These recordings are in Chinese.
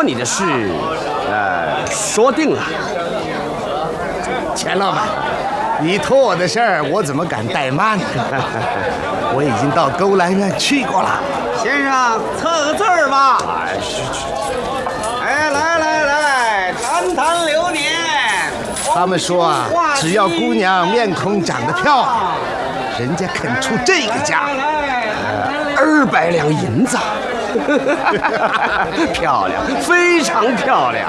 你的事，说定了。 钱老板，你托我的事儿，我怎么敢怠慢呢？我已经到勾栏院去过了。 先生，测个字儿吧。哎，来，谈谈流年。 他们说啊，只要姑娘面孔长得漂亮，人家肯出这个价 ，200两银子，漂亮，非常漂亮。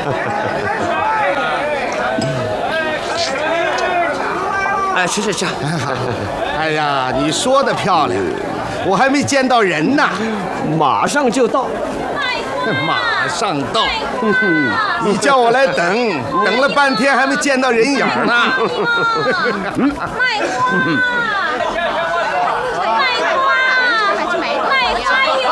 哎，吃。 哎呀，你说的漂亮，我还没见到人呢， 马上就到。 马上到，你叫我来等了半天还没见到人影呢。 卖花，还是卖花哟？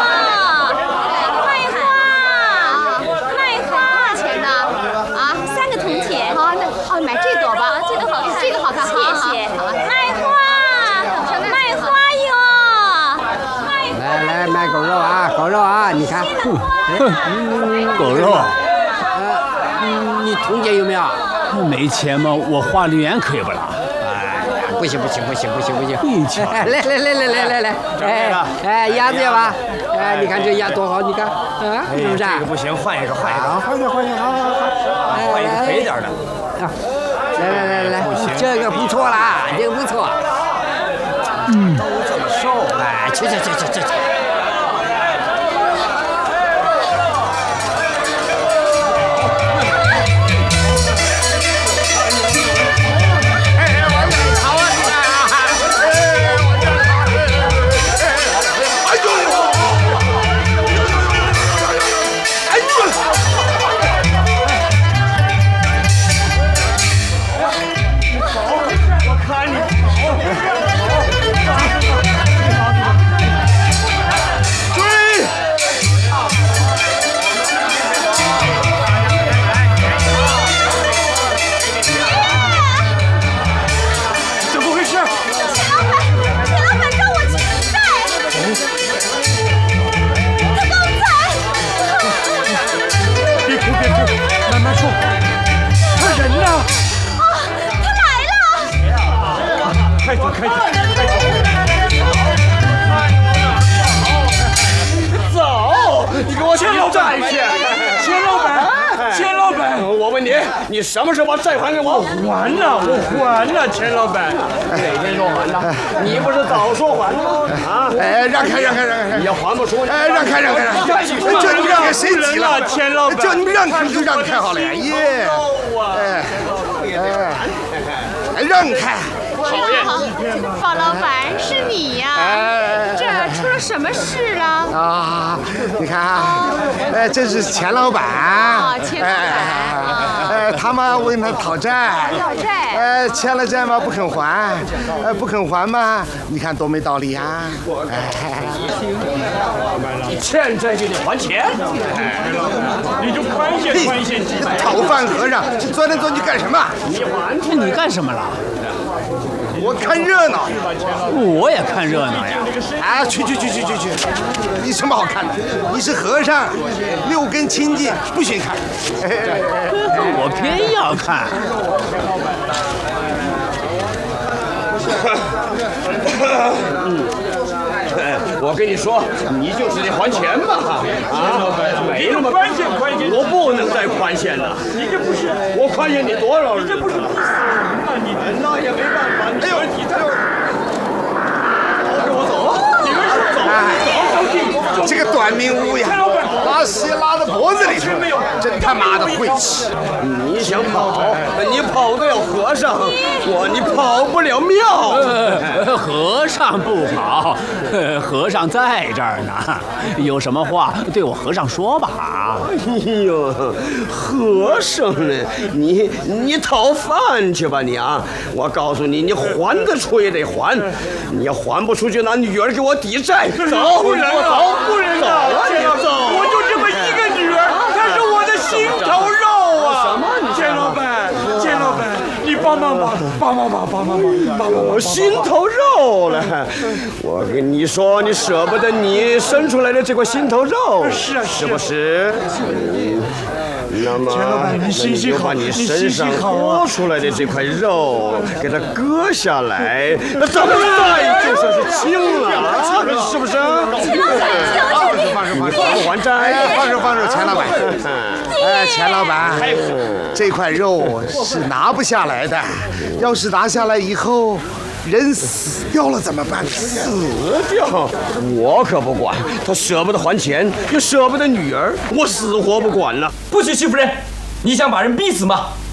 卖花，钱呢？啊，3个铜钱。好，那买这朵吧，这朵好看，这个好看，谢谢。卖花哟！ 来，买狗肉啊，你看。 狗肉， 你铜钱有没有？ 没钱吗？我花脸可以不啦？ 不行， 一钱。 来，鸭子要吧？哎，你看这鸭多好，你看，是不是？ 这个不行，换一个， 换一个，好， 换一个肥点的。 来，这个不错啦，这个不错。 都这么瘦， 哎，去。 开走！ 走！你给我去债去！ 钱老板， 我问你什么时候把债还给我？ 我还了，钱老板。 哪天说还的？你不是早说还吗？啊！ 哎，让开！ 你要还不出， 哎，让开！叫你们让开，谁急了？ 钱老板， 叫你们让开就让开好了呀！耶！让开！ 好，宝老板是你呀？这出了什么事了？ 啊，你看啊，这是钱老板。 钱老板。 他们问他讨债。欠了债嘛不肯还，不肯还嘛，你看多没道理啊！ 欠债就得还钱。 你就宽限几百。 讨饭和尚，钻来钻去干什么？ 你干什么了？ 我看热闹。 我也看热闹呀！ 啊，去！你什么好看的？你是和尚，6根清净，不许看。 我偏要看。 我跟你说，你就是得还钱嘛！没那么宽限， 我不能再宽限了。 你这不是我宽限你多少日？ 这不是那也没办法。哎呦，你这给我走！你们是走！ 这个短命乌鸦，把鞋拉到脖子里头，真他妈的会吃！ 你想跑，你跑得了和尚，你跑不了庙。 和尚不跑，和尚在这儿呢。有什么话对我和尚说吧。 哎呦，和尚呢？你讨饭去吧你啊！我告诉你，你还得出也得还，你要还不出去，拿女儿给我抵债。走， 不能走， 不能走啊！你走， 我就这么一个女儿，她是我的心头肉啊！ 什么？ 钱老板，你帮帮忙吧，帮忙吧，帮忙吧，帮忙吧！ 心头肉了，我跟你说，你舍不得你生出来的这块心头肉，是不是？那么，那你就把你身上多出来的这块肉给它割下来，那咱们债就算是清了，是不是？你还不还债？ 放手，钱老板。钱老板，这块肉是拿不下来的，要是拿下来以后，人死掉了怎么办？ 死掉？我可不管，他舍不得还钱，又舍不得女儿，我死活不管了。 不许，戚夫人，你想把人逼死吗？